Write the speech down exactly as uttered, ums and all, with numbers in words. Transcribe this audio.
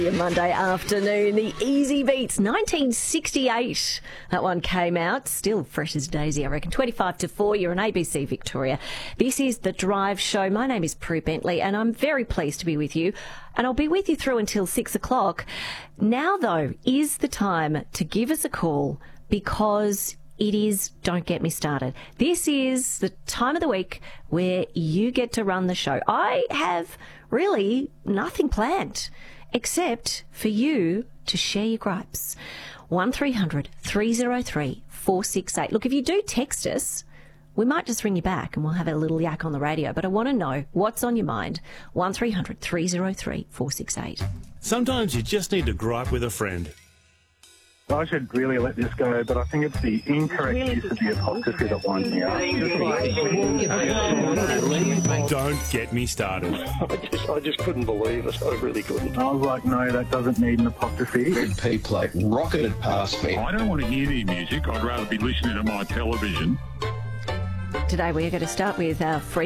Monday afternoon, the Easy Beats, nineteen sixty-eight. That one came out, still fresh as daisy, I reckon. twenty-five to four, you're on A B C Victoria. This is The Drive Show. My name is Prue Bentley, and I'm very pleased to be with you. And I'll be with you through until six o'clock. Now, though, is the time to give us a call, because it is Don't Get Me Started. This is the time of the week where you get to run the show. I have really nothing planned except for you to share your gripes. one three hundred three oh three four six eight. Look, if you do text us, we might just ring you back and we'll have a little yak on the radio. But I want to know what's on your mind. one three hundred three oh three four six eight. Sometimes you just need to gripe with a friend. I should really let this go, but I think it's the incorrect use of the apostrophe that winds me up. Don't get me started. I just, I just couldn't believe it. I really couldn't. I was like, no, that doesn't need an apostrophe. Red P plate rocketed past me. I don't want to hear any music. I'd rather be listening to my television. Today we're going to start with our free